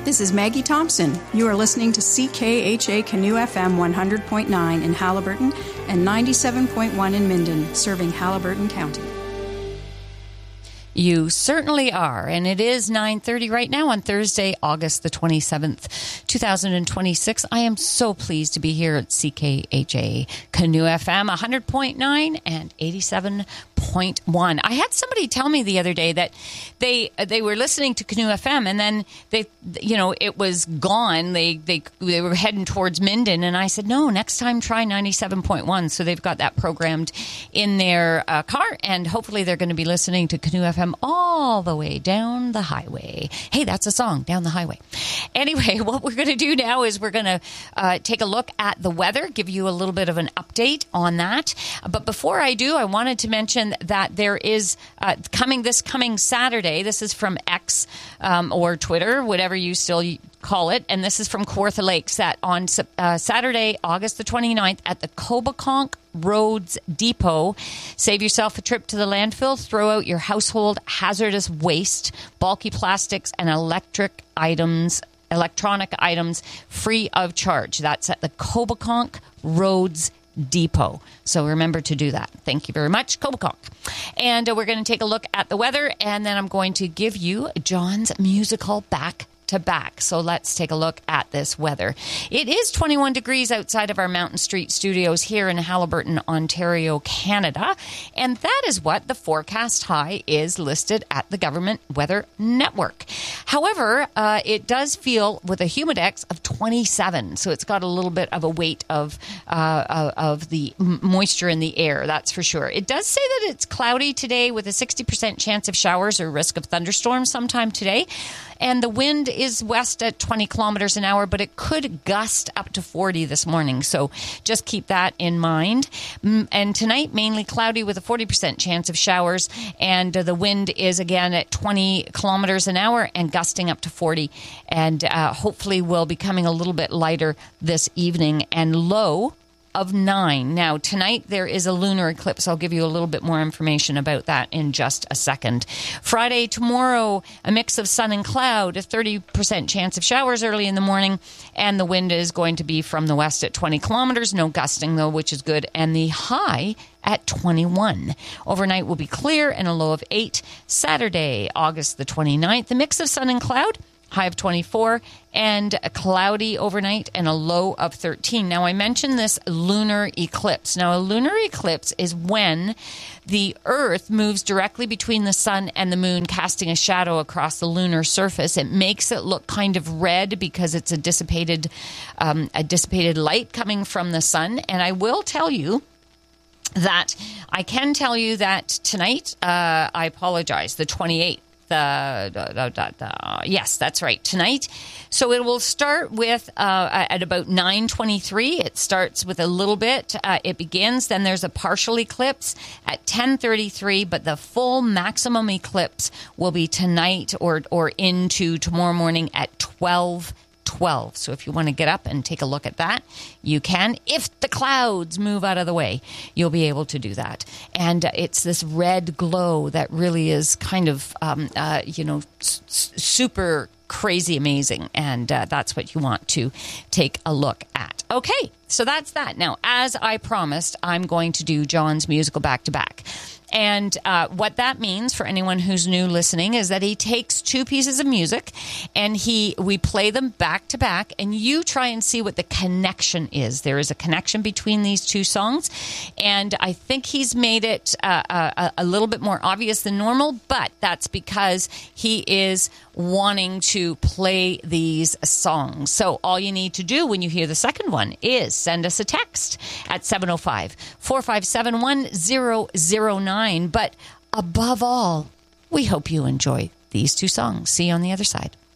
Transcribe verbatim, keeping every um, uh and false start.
This is Maggie Thompson. You are listening to C K H A Canoe F M one hundred point nine in Haliburton and ninety-seven point one in Minden, serving Haliburton County. You certainly are, and it is nine thirty right now on Thursday, August the twenty-seventh, two thousand twenty-six. I am so pleased to be here at C K H A Canoe F M one hundred point nine and eighty-seven point one. I had somebody tell me the other day that they they were listening to Canoe F M, and then they, you know, it was gone. They they they were heading towards Minden, and I said, no, next time try ninety-seven point one. So they've got that programmed in their uh, car, and hopefully they're going to be listening to Canoe F M all the way down the highway. Hey, that's a song, Down the Highway. Anyway, what we're going to do now is we're going to uh, take a look at the weather, give you a little bit of an update on that. But before I do, I wanted to mention that there is uh, coming this coming Saturday. This is from X um, or Twitter, whatever you still call it. And this is from Kawartha Lakes, that on uh, Saturday, August the twenty-ninth at the Coboconk Roads Depot. Save yourself a trip to the landfill. Throw out your household hazardous waste, bulky plastics, and electric items, electronic items free of charge. That's at the Coboconk Roads Depot. So remember to do that. Thank you very much, Coboconk. And uh, we're going to take a look at the weather, and then I'm going to give you John's musical back to back. So let's take a look at this weather. It is twenty-one degrees outside of our Mountain Street studios here in Haliburton, Ontario, Canada. And that is what the forecast high is listed at the Government Weather Network. However, uh, it does feel with a humidex of twenty-seven. So it's got a little bit of a weight of, uh, of the moisture in the air. That's for sure. It does say that it's cloudy today with a sixty percent chance of showers or risk of thunderstorms sometime today. And the wind is west at twenty kilometers an hour, but it could gust up to forty this morning. So just keep that in mind. And tonight, mainly cloudy with a forty percent chance of showers. And the wind is again at twenty kilometers an hour and gusting up to forty. And uh, hopefully will be coming a little bit lighter this evening, and low of nine. Now, tonight there is a lunar eclipse. I'll give you a little bit more information about that in just a second. Friday, tomorrow, a mix of sun and cloud, a thirty percent chance of showers early in the morning, and the wind is going to be from the west at twenty kilometers. No gusting, though, which is good. And the high at twenty-one. Overnight will be clear and a low of eight. Saturday, August the twenty-ninth, a mix of sun and cloud, high of twenty-four, and a cloudy overnight and a low of thirteen. Now, I mentioned this lunar eclipse. Now, a lunar eclipse is when the Earth moves directly between the sun and the moon, casting a shadow across the lunar surface. It makes it look kind of red because it's a dissipated, um, a dissipated light coming from the sun. And I will tell you that I can tell you that tonight, uh, I apologize, the twenty-eighth. The, the, the, the, yes, that's right, tonight. So it will start with uh, at about nine twenty-three. It starts with a little bit. Uh, it begins. Then there's a partial eclipse at ten thirty-three, but the full maximum eclipse will be tonight or or into tomorrow morning at twelve twelve. So if you want to get up and take a look at that, you can. If the clouds move out of the way, you'll be able to do that. And uh, it's this red glow that really is kind of, um, uh, you know, s- super crazy amazing. And uh, that's what you want to take a look at. Okay, so that's that. Now, as I promised, I'm going to do John's musical back-to-back. And uh, what that means for anyone who's new listening is that he takes two pieces of music and he we play them back to back, and you try and see what the connection is. There is a connection between these two songs, and I think he's made it uh, a, a little bit more obvious than normal, but that's because he is wanting to play these songs. So all you need to do when you hear the second one is send us a text at seven oh five, four five seven, one oh oh nine. But above all, we hope you enjoy these two songs. See you on the other side.